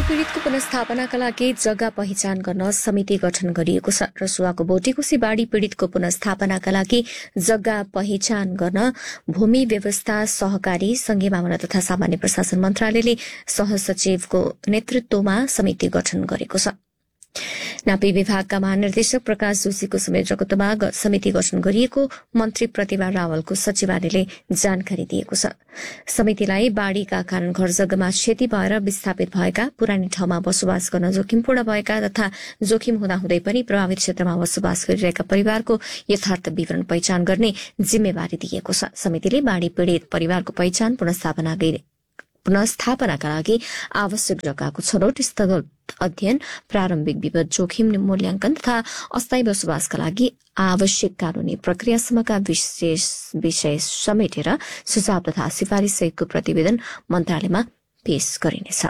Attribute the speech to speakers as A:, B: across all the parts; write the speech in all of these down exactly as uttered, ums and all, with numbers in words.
A: पीड़ितको पुनर्स्थापनाका लागि जग्गा पहिचान गर्न समिति गठन गरिएको छ। रसुवाको बोटेकोसी बाढ़ी पीड़ितको पुनर्स्थापनाका लागि जग्गा पहिचान गर्न भूमि व्यवस्था सहकारी संघीय मामला तथा सामान्य प्रशासन मन्त्रालयले सहसचिवको नेतृत्वमा समिति गठन गरेको छ। नापी विभागका महानिर्देशक प्रकाश जोशीको संयोजकत्वमा समिति गठन गरिएको मन्त्री प्रतिभा रावलको सचिवालयले जानकारी दिएको छ। समितिलाई बाढ़ीका कारण घर जग्गामा क्षति भएर विस्थापित भएका, पुरानी ठाउँमा बसोबास गर्न जोखिमपूर्ण भएका तथा जोखिम हुँदाहुँदै पनि प्रभावित क्षेत्रमा बसोबास गरिरहेका परिवारको यथार्थ विवरण पहिचान गर्ने जिम्मेवारी दिएको छ। समितिले बाढ़ी पीड़ित परिवारको पहिचान, पुनर्स्थापना पुनर्स्थापनाका लागि आवश्यक जग्गाको छनौट, स्थल अध्ययन, प्रारम्भिक विपद जोखिम मूल्याङ्कन तथा अस्थायी बसोबासका लागि आवश्यक कानूनी प्रक्रियासम्मका विशेष विषय समेटेर सुझाव तथा सिफारिश सहितको प्रतिवेदन मन्त्रालयमा पेश गरिनेछ।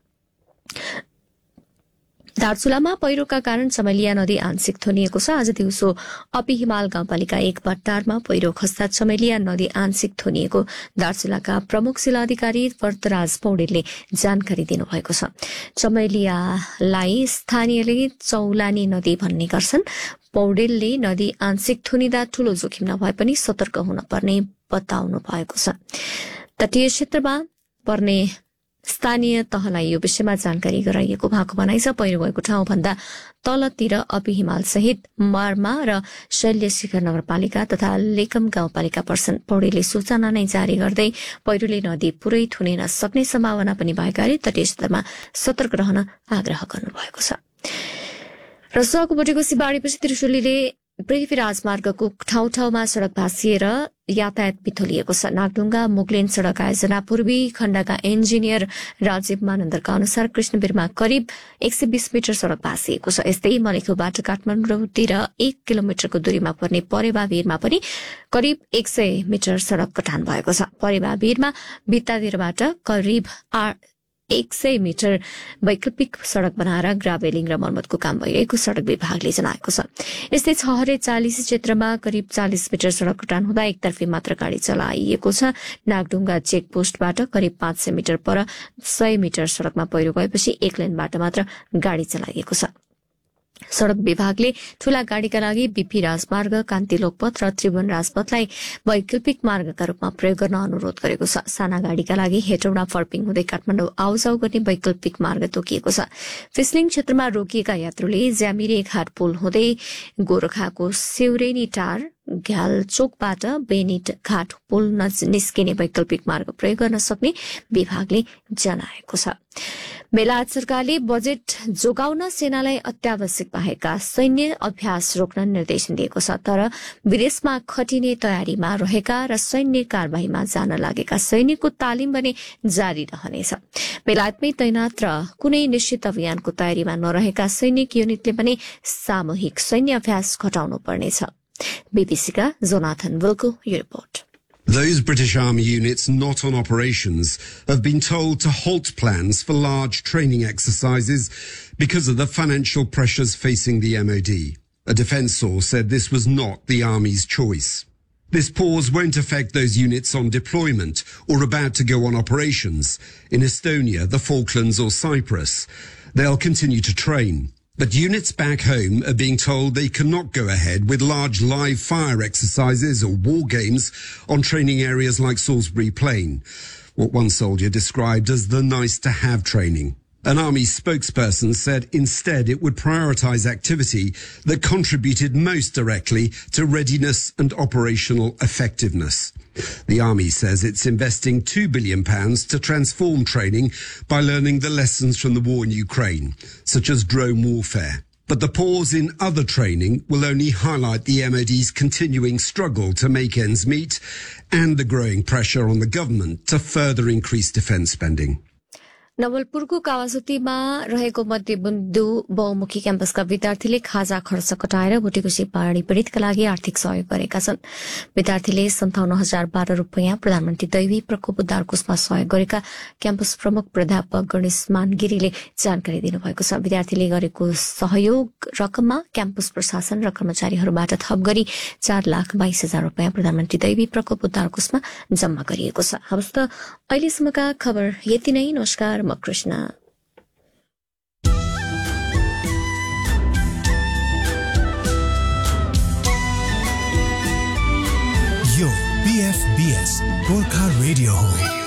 A: दार्चुलामा पहिरोका कारण चमेलिया नदी आंशिक थुनिएको छ। आज दिउँसो अपी हिमाल गाउँपालिका एक बट्टारमा पहिरो खस्दा चमेलिया नदी आंशिक थुनिएको दार्चुलाका प्रमुख जिल्लाधिकारी वरदराज पौडेलले जानकारी दिनुभएको छ। चमेलियालाई स्थानीयले चौलानी नदी भन्ने गर्छन्। पौडेलले नदी आंशिक थुनिँदा ठूलो जोखिम नभए पनि सतर्क हुन पर्ने बताउनु भएको छ। तटीय क्षेत्रमा पर्ने स्थानीय तहलाई यो विषयमा जानकारी गराइएको भएको भनाइ छ। पहिरो गएको ठाउँभन्दा तलतिर अपी हिमाल सहित मर्मा र शैल्य शिखर नगरपालिका तथा लेकम गाउँपालिका पर्छन्। पौडेलले सूचना नै जारी गर्दै पहिरोले नदी पुरै थुनिन सक्ने सम्भावना पनि भएकाले तटीय क्षेत्रमा सतर्क रहन आग्रह गर्नुभएको छ। रसुवाको बोटेकोसी बाढ़ीपछि त्रिशुलीले पृथ्वी राजमार्गको ठाउँ ठाउँमा सड़क भाँसिएर यातायात बिथोलिएको छ। नागढुङ्गा मुगलिन सड़क आयोजना पूर्वी खण्डका इन्जिनियर राजीव मानन्दरका अनुसार कृष्णवीरमा करिब एक सय बीस मिटर सड़क भाँसिएको छ। यस्तै मलेखुबाट काठमाडौँतिर एक किलोमिटरको दूरीमा पर्ने परेवा भिरमा पनि करिब एक सय मिटर सड़क कटान भएको छ। परेवा भिरमा भित्तातिरबाट करिब एक सय मिटर वैकल्पिक सड़क बनाएर ग्राभेलिङ र मर्मतको काम भइरहेको सड़क विभागले जनाएको छ। यस्तै छहरे चालिस क्षेत्रमा करिब चालिस मिटर सड़क कटान हुँदा एकतर्फी मात्र गाड़ी चलाइएको छ। नागढुङ्गा चेक पोस्टबाट करिब पाँच सय मिटर पर सय मिटर सड़कमा पहिरो गएपछि एक लेनबाट मात्र गाड़ी चलाइएको छ। सड़क विभागले ठूला गाड़ीका लागि बीपी राजमार्ग, कान्ति लोकपथ र त्रिभुवन राजपथलाई वैकल्पिक मार्गका रूपमा प्रयोग गर्न अनुरोध गरेको छ। साना गाड़ीका लागि हेटौडा फर्पिङ हुँदै काठमाडौँ आउजाउ गर्ने वैकल्पिक मार्ग तोकिएको छ। फिसलिङ क्षेत्रमा रोकिएका यात्रुले ज्यामिरे घाट पुल हुँदै गोरखाको सिउरेनी टार, घ्यालचोकबाट बेनिट घाट पुल निस्किने वैकल्पिक मार्ग प्रयोग गर्न सक्ने विभागले जनाएको छ। बेलायत सरकारले बजेट जोगाउन सेनालाई अत्यावश्यक बाहेका सैन्य अभ्यास रोक्न निर्देशन दिएको छ। तर विदेशमा खटिने तयारीमा रहेका र सैन्य कार्यवाहीमा जान लागेका सैनिकको तालिम भने जारी रहनेछ। बेलायतमै तैनात र कुनै निश्चित अभियानको तयारीमा नरहेका सैनिक युनिटले पनि सामूहिक सैन्य अभ्यास घटाउनु पर्नेछ। बीबीसीका जोनाथन विल्को यो report.
B: Those British Army units not on operations have been told to halt plans for large training exercises because of the financial pressures facing the M O D. A defence source said this was not the Army's choice. This pause won't affect those units on deployment or about to go on operations in Estonia, the Falklands or Cyprus. They'll continue to train. But units back home are being told they cannot go ahead with large live fire exercises or war games on training areas like Salisbury Plain, what one soldier described as the nice-to-have training. An army spokesperson said instead it would prioritise activity that contributed most directly to readiness and operational effectiveness. The army says it's investing two billion pounds to transform training by learning the lessons from the war in Ukraine, such as drone warfare. But the pause in other training will only highlight the M O D's continuing struggle to make ends meet and the growing pressure on the government to further increase defence spending.
A: नवलपुरको कावासुतीमा रहेको मध्यबिन्दु बहुमुखी क्याम्पसका विद्यार्थीले खाजा खर्च कटाएर बोटेकोसी बाढ़ी पीड़ितका लागि आर्थिक सहयोग गरेका छन्। विद्यार्थीले सन्ताउन्न हजार बाह्र रूपियाँ प्रधानमन्त्री दैवी प्रकोप उद्धार कोषमा सहयोग गरेका क्याम्पस प्रमुख प्राध्यापक गणेश मानगिरीले जानकारी दिनुभएको छ। विद्यार्थीले गरेको सहयोग रकममा क्याम्पस प्रशासन र कर्मचारीहरूबाट थप गरी चार लाख बाइस हजार रूपियाँ प्रधानमन्त्री दैवी प्रकोप उद्धार कोषमा जम्मा गरिएको छ। हवस् त अहिलेसम्मका खबर यति नै। नमस्कार, म कृष्ण।
C: पीएफबीएस गोर्खा रेडियो हो।